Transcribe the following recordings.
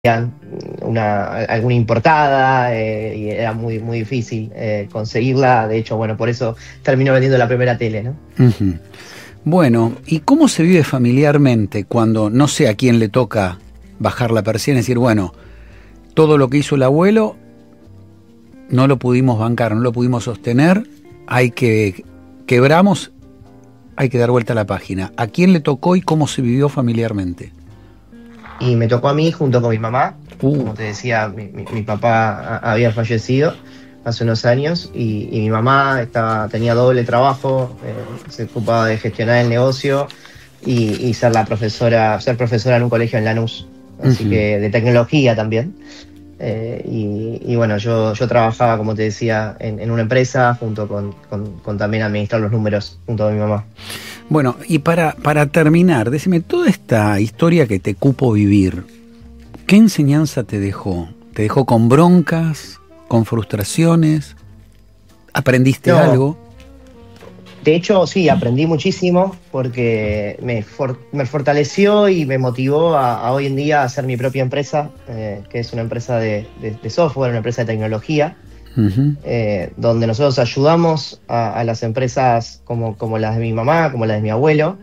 alguna importada, y era muy, muy difícil conseguirla. De hecho, bueno, por eso terminó vendiendo la primera tele, ¿no? Uh-huh. Bueno, ¿y cómo se vive familiarmente cuando no sé a quién le toca bajar la persiana y decir, bueno, todo lo que hizo el abuelo no lo pudimos bancar, no lo pudimos sostener, quebramos, hay que dar vuelta a la página? ¿A quién le tocó y cómo se vivió familiarmente? Y me tocó a mí junto con mi mamá. Como te decía, mi papá había fallecido hace unos años y mi mamá tenía doble trabajo, se ocupaba de gestionar el negocio y ser profesora en un colegio en Lanús, así que de tecnología también. Y bueno, yo trabajaba, como te decía, en una empresa junto con también administrar los números junto a mi mamá. Bueno, y para terminar, decime, toda esta historia que te cupo vivir, ¿qué enseñanza te dejó? ¿Te dejó con broncas, con frustraciones? ¿Aprendiste algo? De hecho, sí, aprendí muchísimo porque me fortaleció y me motivó a hoy en día a hacer mi propia empresa, que es una empresa de software, una empresa de tecnología. Uh-huh. Donde nosotros ayudamos a las empresas como las de mi mamá, como las de mi abuelo,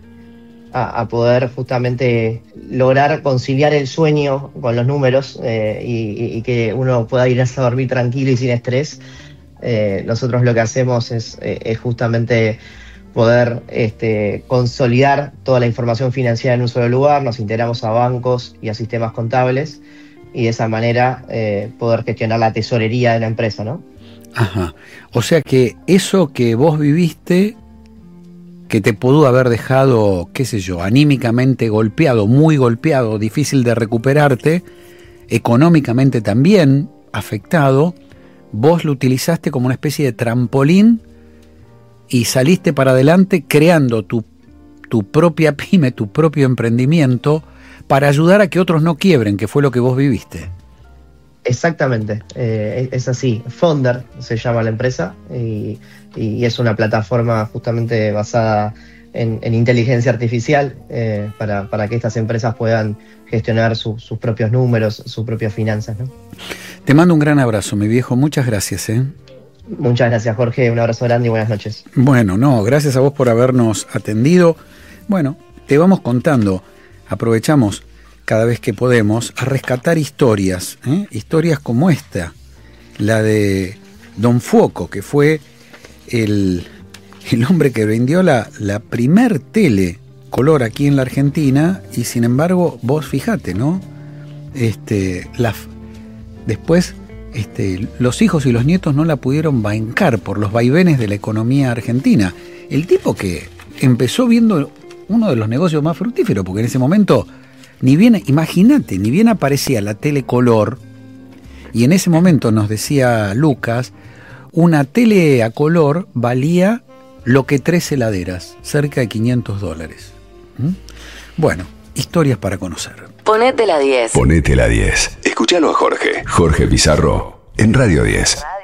a poder justamente lograr conciliar el sueño con los números, y que uno pueda ir a dormir tranquilo y sin estrés. Nosotros lo que hacemos es justamente poder consolidar toda la información financiera en un solo lugar. Nos integramos a bancos y a sistemas contables y de esa manera poder gestionar la tesorería de la empresa, ¿no? Ajá. O sea que eso que vos viviste, que te pudo haber dejado, qué sé yo, anímicamente golpeado, muy golpeado, difícil de recuperarte, económicamente también afectado, vos lo utilizaste como una especie de trampolín y saliste para adelante creando tu propia pyme, tu propio emprendimiento, para ayudar a que otros no quiebren, que fue lo que vos viviste. Exactamente, es así. Founder se llama la empresa y es una plataforma justamente basada en inteligencia artificial, para que estas empresas puedan gestionar sus propios números, sus propias finanzas, ¿no? Te mando un gran abrazo, mi viejo. Muchas gracias. Muchas gracias, Jorge. Un abrazo grande y buenas noches. Bueno, gracias a vos por habernos atendido. Bueno, te vamos contando. Aprovechamos cada vez que podemos a rescatar historias, historias como esta, la de Don Fuoco, que fue el hombre que vendió la primer tele color aquí en la Argentina, y sin embargo, vos fijate, ¿no? Después los hijos y los nietos no la pudieron bancar por los vaivenes de la economía argentina. El tipo que empezó viendo uno de los negocios más fructíferos, porque en ese momento ni bien aparecía la tele color, y en ese momento nos decía Lucas, una tele a color valía lo que 3 heladeras, cerca de $500. Bueno, historias para conocer. Ponete la 10. Ponete la 10. Escuchalo a Jorge Pizarro en Radio 10.